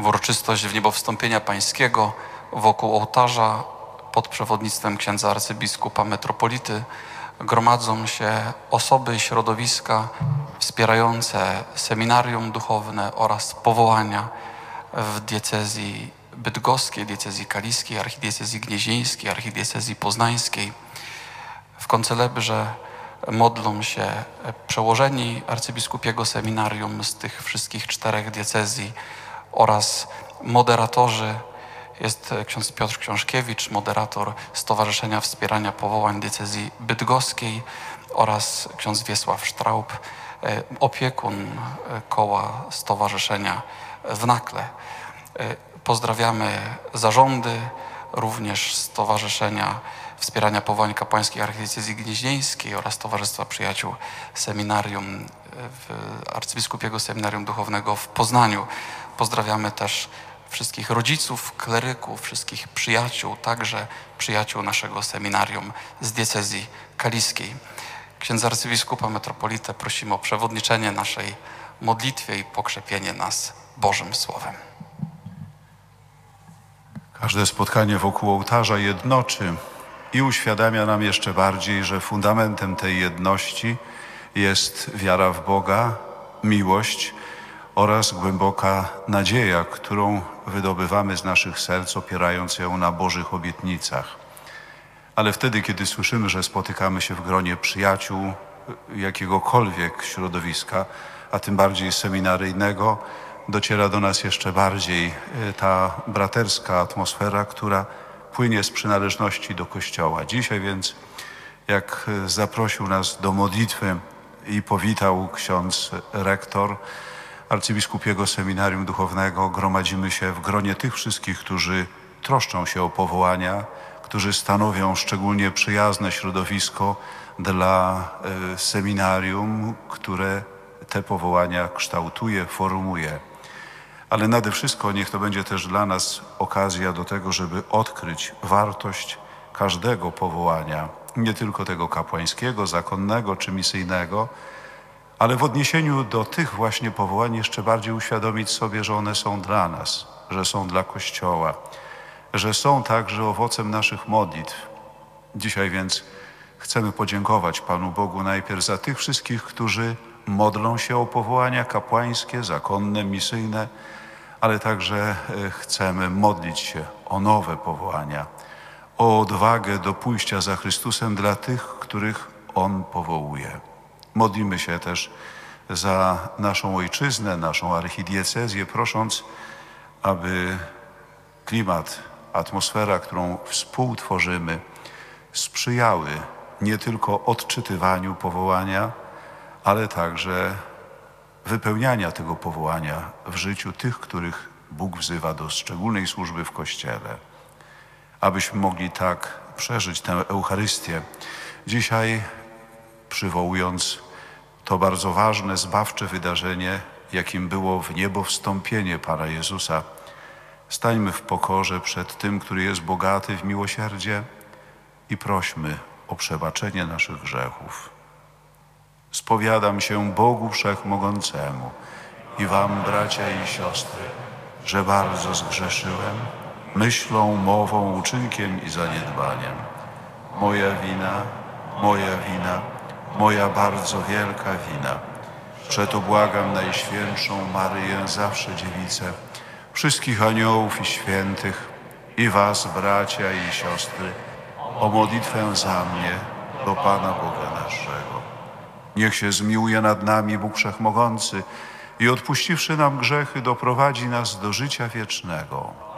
w uroczystość wniebowstąpienia Pańskiego wokół ołtarza pod przewodnictwem księdza arcybiskupa metropolity gromadzą się osoby i środowiska wspierające seminarium duchowne oraz powołania w diecezji bydgoskiej, diecezji kaliskiej, archidiecezji gnieźnieńskiej, archidiecezji poznańskiej. W koncelebrze modlą się przełożeni arcybiskupiego seminarium z tych wszystkich 4 diecezji oraz moderatorzy. Jest ksiądz Piotr Książkiewicz, moderator Stowarzyszenia Wspierania Powołań diecezji bydgoskiej oraz ksiądz Wiesław Sztraub, opiekun koła stowarzyszenia w Nakle. Pozdrawiamy zarządy również Stowarzyszenia Wspierania Powołań Kapłańskich Archidiecezji Gnieźnieńskiej oraz Towarzystwa Przyjaciół Seminarium Arcybiskupiego Seminarium Duchownego w Poznaniu. Pozdrawiamy też wszystkich rodziców, kleryków, wszystkich przyjaciół, także przyjaciół naszego seminarium z diecezji kaliskiej. Księdza arcybiskupa metropolitę prosimy o przewodniczenie naszej modlitwie i pokrzepienie nas Bożym Słowem. Każde spotkanie wokół ołtarza jednoczy i uświadamia nam jeszcze bardziej, że fundamentem tej jedności jest wiara w Boga, miłość oraz głęboka nadzieja, którą wydobywamy z naszych serc, opierając ją na Bożych obietnicach. Ale wtedy, kiedy słyszymy, że spotykamy się w gronie przyjaciół jakiegokolwiek środowiska, a tym bardziej seminaryjnego, dociera do nas jeszcze bardziej ta braterska atmosfera, która płynie z przynależności do Kościoła. Dzisiaj więc, jak zaprosił nas do modlitwy i powitał ksiądz rektor Arcybiskupiego Seminarium Duchownego, gromadzimy się w gronie tych wszystkich, którzy troszczą się o powołania, którzy stanowią szczególnie przyjazne środowisko dla seminarium, które te powołania kształtuje, formuje. Ale nade wszystko niech to będzie też dla nas okazja do tego, żeby odkryć wartość każdego powołania, nie tylko tego kapłańskiego, zakonnego czy misyjnego, ale w odniesieniu do tych właśnie powołań jeszcze bardziej uświadomić sobie, że one są dla nas, że są dla Kościoła, że są także owocem naszych modlitw. Dzisiaj więc chcemy podziękować Panu Bogu najpierw za tych wszystkich, którzy modlą się o powołania kapłańskie, zakonne, misyjne, ale także chcemy modlić się o nowe powołania, o odwagę do pójścia za Chrystusem dla tych, których On powołuje. Modlimy się też za naszą ojczyznę, naszą archidiecezję, prosząc, aby klimat, atmosfera, którą współtworzymy, sprzyjały nie tylko odczytywaniu powołania, ale także wypełniania tego powołania w życiu tych, których Bóg wzywa do szczególnej służby w Kościele. Abyśmy mogli tak przeżyć tę Eucharystię, dzisiaj przywołując to bardzo ważne, zbawcze wydarzenie, jakim było wniebowstąpienie Pana Jezusa, stańmy w pokorze przed tym, który jest bogaty w miłosierdzie i prośmy o przebaczenie naszych grzechów. Spowiadam się Bogu Wszechmogącemu i wam, bracia i siostry, że bardzo zgrzeszyłem myślą, mową, uczynkiem i zaniedbaniem. Moja wina, moja bardzo wielka wina. Przeto błagam Najświętszą Maryję, zawsze Dziewicę, wszystkich aniołów i świętych i was, bracia i siostry, o modlitwę za mnie do Pana Boga naszego. Niech się zmiłuje nad nami Bóg Wszechmogący i odpuściwszy nam grzechy, doprowadzi nas do życia wiecznego.